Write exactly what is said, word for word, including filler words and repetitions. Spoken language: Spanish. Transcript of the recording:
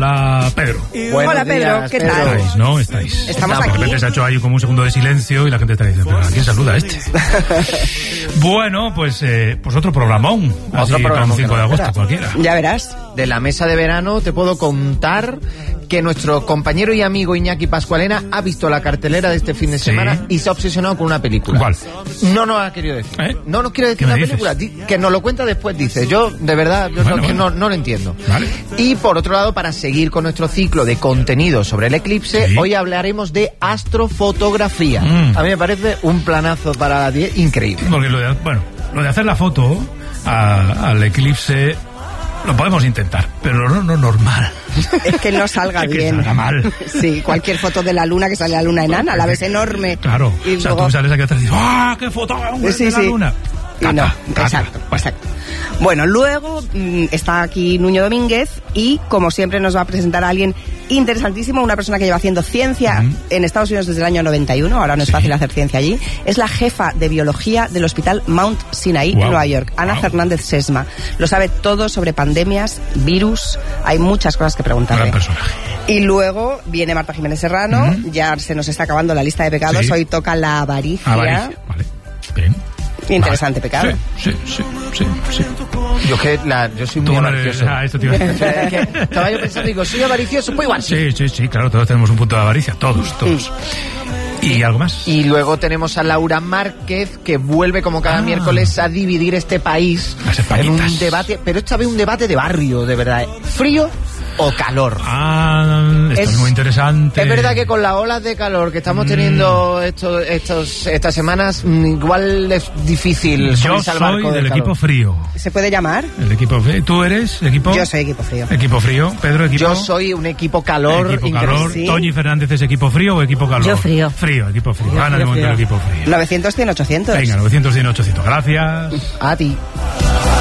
Hola, Pedro. Buenos Hola, Pedro, días, ¿qué tal? ¿Estáis, no? ¿Estáis? Estamos no, aquí. De repente se ha hecho ahí como un segundo de silencio y la gente está diciendo, ¿pero a quién saluda este? Bueno, pues, eh, pues otro programón. Otro así programa. Con cinco de agosto, cualquiera. Ya verás. De la mesa de verano te puedo contar que nuestro compañero y amigo Iñaki Pascualena ha visto la cartelera de este fin de semana Sí. y se ha obsesionado con una película. ¿Cuál? No nos ha querido decir. ¿Eh? No nos quiere decir ¿Qué me la dices? película. Di- Que nos lo cuenta después, dice. Yo, de verdad, yo Bueno, no, que bueno. no, no lo entiendo. Vale. Y por otro lado, para seguir con nuestro ciclo de contenido sobre el eclipse, Sí. hoy hablaremos de astrofotografía. Mm. A mí me parece un planazo para la diez increíble. Porque lo de, bueno, lo de hacer la foto a- al eclipse lo podemos intentar, pero no, no normal. Es que no salga Es que bien. salga mal. Sí, cualquier foto de la luna que sale la luna enana, la ves enorme. Claro. Y O sea, luego... tú sales aquí atrás y dices, ¡ah, qué foto Sí, de la sí. luna! Y Caca, no, caca. exacto, Bueno. exacto. Bueno, luego mmm, está aquí Nuño Domínguez y, como siempre, nos va a presentar a alguien interesantísimo, una persona que lleva haciendo ciencia Mm. en Estados Unidos desde el año noventa y uno, ahora no es Sí. fácil hacer ciencia allí. Es la jefa de biología del Hospital Mount Sinai Wow. en Nueva York, Ana Wow. Fernández Sesma. Lo sabe todo sobre pandemias, virus, hay muchas cosas que preguntarle. Gran personaje. Y luego viene Marta Jiménez Serrano, Mm. ya se nos está acabando la lista de pecados, Sí. hoy toca la avaricia. Avaricia. Vale. Bien. Interesante Vale. pecado. Sí, sí, sí, sí. sí. Yo que la, yo soy Tú muy no eres- avaricioso. ah, esto te iba a decir. O sea, que estaba yo pensando, digo, soy avaricioso, pues igual sí. Sí, sí, sí, claro, todos tenemos un punto de avaricia, todos, todos. ¿Y algo más? Y luego tenemos a Laura Márquez, que vuelve como cada Ah. miércoles a dividir este país Las en Españitas. un debate, pero esta vez un debate de barrio, de verdad. ¿Frío o calor? Ah, esto es, Es- muy interesante. Es verdad que con las olas de calor que estamos Mm. teniendo estos, estos, estas semanas, mm, igual es difícil Yo subirse al barco soy del calor. equipo frío. ¿Se puede llamar? El equipo frío. ¿Tú eres equipo? Yo soy equipo frío. Equipo frío. Pedro, equipo. Yo soy un equipo calor Equipo increíble. calor. Sí. Toñi Fernández es equipo frío o equipo calor. Yo frío. Frío, equipo frío. Frío, Gana de frío, momento el frío. equipo frío. novecientos, cien, ochocientos. Venga, novecientos, cien, ochocientos. Gracias. A ti.